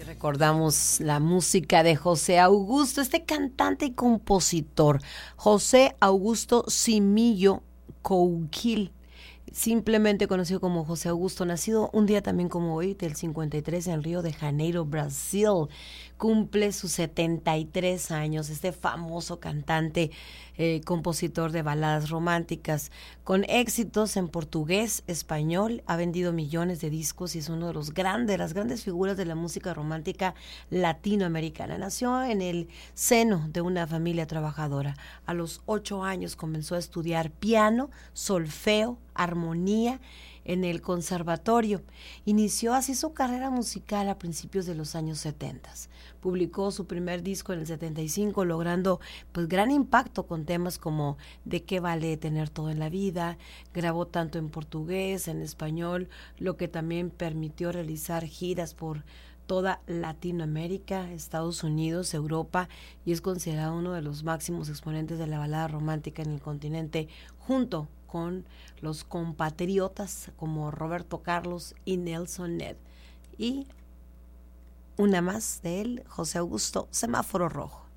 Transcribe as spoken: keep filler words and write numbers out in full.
Recordamos la música de José Augusto, este cantante y compositor, José Augusto Simillo Couquil, simplemente conocido como José Augusto, nacido un día también como hoy, del cincuenta y tres, en Río de Janeiro, Brasil. Cumple sus setenta y tres años, este famoso cantante, eh, compositor de baladas románticas, con éxitos en portugués, español, ha vendido millones de discos y es uno de los grandes, las grandes figuras de la música romántica latinoamericana. Nació en el seno de una familia trabajadora. A los ocho años comenzó a estudiar piano, solfeo, armonía en el conservatorio. Inició así su carrera musical a principios de los años setenta. Publicó su primer disco en el setenta y cinco, logrando pues gran impacto con temas como ¿De qué vale tener todo en la vida? Grabó tanto en portugués, en español, lo que también permitió realizar giras por toda Latinoamérica, Estados Unidos, Europa, y es considerado uno de los máximos exponentes de la balada romántica en el continente, junto con los compatriotas como Roberto Carlos y Nelson Ned. Y una más de él, José Augusto, Semáforo Rojo.